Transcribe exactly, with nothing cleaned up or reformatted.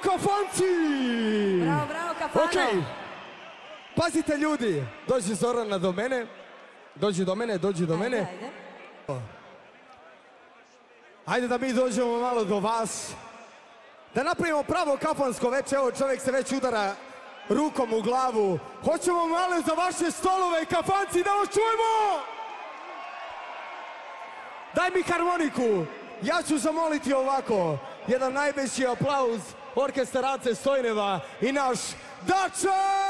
kafanci! Bravo, bravo, kafano! Okej, pazite ljudi, dođi Zorana do mene, dođi do mene, dođi do mene. Ajde, ajde. Ajde da mi dođemo malo do vas. Da napravimo pravo kafansko večer, evo čovjek se već udara rukom u glavu. Hoćemo malo za vaše stolove, kafanci, da vas čujemo! Daj mi harmoniku, ja ću zamoliti ovako, jedan najveći aplauz orkestra Ace Stojneva i naš Dača!